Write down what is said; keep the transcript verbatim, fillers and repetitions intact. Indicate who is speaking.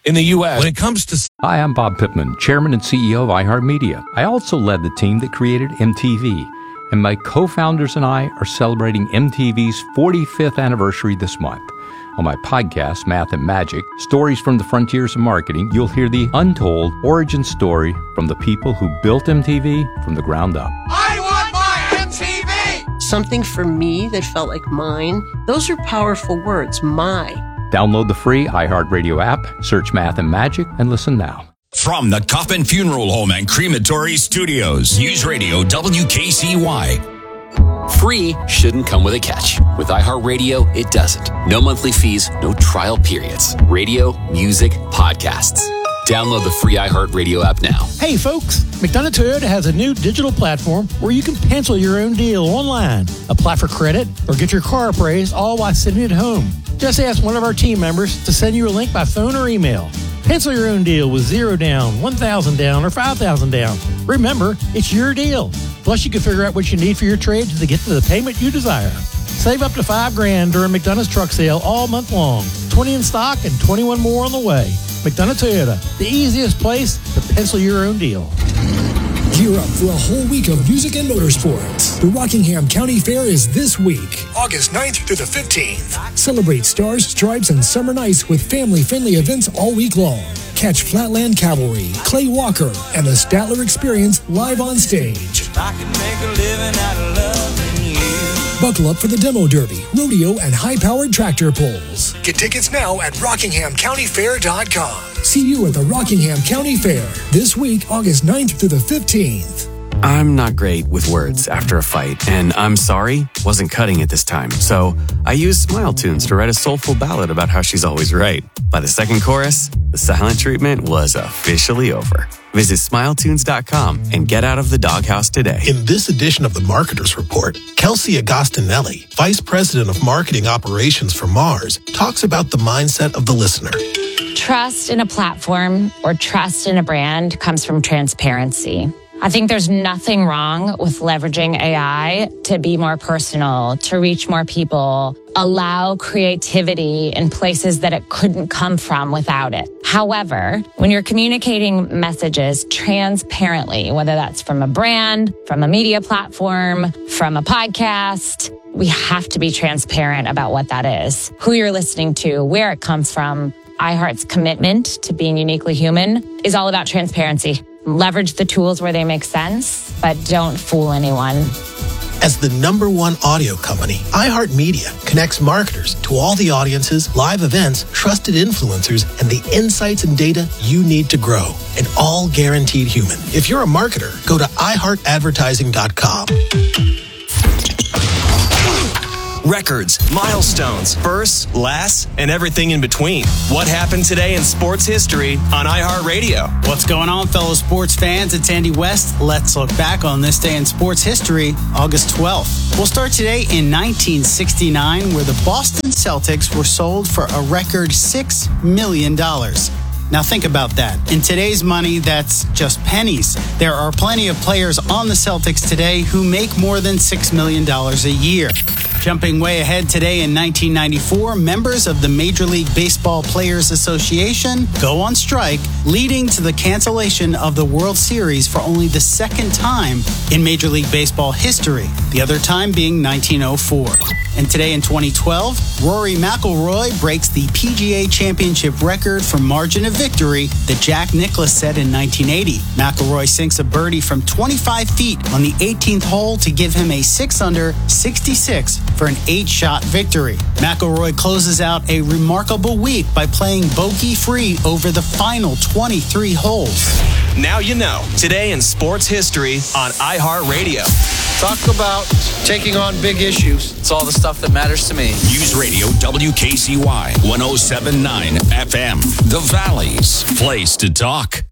Speaker 1: in the U S when it comes to...
Speaker 2: Hi, I'm Bob Pittman, Chairman and C E O of iHeartMedia. I also led the team that created M T V, and my co-founders and I are celebrating M T V's forty-fifth anniversary this month. On my podcast, Math and Magic, Stories from the Frontiers of Marketing, you'll hear the untold origin story from the people who built M T V from the ground up.
Speaker 3: I want my M T V!
Speaker 4: Something for me that felt like mine. Those are powerful words, my.
Speaker 2: Download the free iHeartRadio app, search Math and Magic, and listen now.
Speaker 5: From the Coffin Funeral Home and Crematory Studios, News Radio W K C Y.
Speaker 6: Free shouldn't come with a catch. With iHeartRadio, it doesn't. No monthly fees, no trial periods. Radio, music, podcasts. Download the free iHeartRadio app now.
Speaker 7: Hey folks, McDonough Toyota has a new digital platform where you can pencil your own deal online, apply for credit, or get your car appraised all while sitting at home. Just ask one of our team members to send you a link by phone or email. Pencil your own deal with zero down, one thousand down, or five thousand down. Remember, it's your deal. Plus, you can figure out what you need for your trade to get to the payment you desire. Save up to five grand during McDonough's truck sale all month long. twenty in stock and twenty-one more on the way. McDonough Toyota, the easiest place to pencil your own deal.
Speaker 8: Gear up for a whole week of music and motorsports. The Rockingham County Fair is this week, August ninth through the fifteenth. Celebrate Stars, Stripes, and Summer Nights with family-friendly events all week long. Catch Flatland Cavalry, Clay Walker, and the Statler Experience live on stage.
Speaker 3: I can make a living out of loving you.
Speaker 8: Buckle up for the Demo Derby, rodeo, and high-powered tractor pulls. Get tickets now at rockingham county fair dot com. See you at the Rockingham County Fair this week, August ninth through the fifteenth.
Speaker 9: I'm not great with words after a fight, and I'm sorry wasn't cutting it this time. So I used Smile Tunes to write a soulful ballad about how she's always right. By the second chorus, the silent treatment was officially over. Visit smile tunes dot com and get out of the doghouse today.
Speaker 10: In this edition of the Marketers Report, Kelsey Agostinelli, Vice President of Marketing Operations for Mars, talks about the mindset of the listener.
Speaker 11: Trust in a platform or trust in a brand comes from transparency. I think there's nothing wrong with leveraging A I to be more personal, to reach more people, allow creativity in places that it couldn't come from without it. However, when you're communicating messages transparently, whether that's from a brand, from a media platform, from a podcast, we have to be transparent about what that is, who you're listening to, where it comes from. iHeart's commitment to being uniquely human is all about transparency. Leverage the tools where they make sense, but don't fool anyone.
Speaker 10: As the number one audio company, iHeartMedia connects marketers to all the audiences, live events, trusted influencers, and the insights and data you need to grow. And all guaranteed human. If you're a marketer, go to i heart advertising dot com.
Speaker 12: Records, milestones, firsts, lasts, and everything in between. What happened today in sports history on iHeartRadio?
Speaker 13: What's going on, fellow sports fans? It's Andy West. Let's look back on this day in sports history, August twelfth. We'll start today in nineteen sixty-nine, where the Boston Celtics were sold for a record six million dollars. Now think about that. In today's money, that's just pennies. There are plenty of players on the Celtics today who make more than six million dollars a year. Jumping way ahead today in nineteen ninety-four, members of the Major League Baseball Players Association go on strike, leading to the cancellation of the World Series for only the second time in Major League Baseball history, the other time being nineteen oh four. And today in twenty twelve, Rory McIlroy breaks the P G A Championship record for margin of victory that Jack Nicklaus set in nineteen eighty. McIlroy sinks a birdie from twenty-five feet on the eighteenth hole to give him a six under sixty-six for an eight-shot victory. McIlroy closes out a remarkable week by playing bogey-free over the final twenty-three holes.
Speaker 12: Now you know. Today in sports history on iHeartRadio.
Speaker 14: Talk about taking on big issues. It's all the stuff that matters to me.
Speaker 5: News Radio W K C Y one oh seven point nine F M. The Valley's place to talk.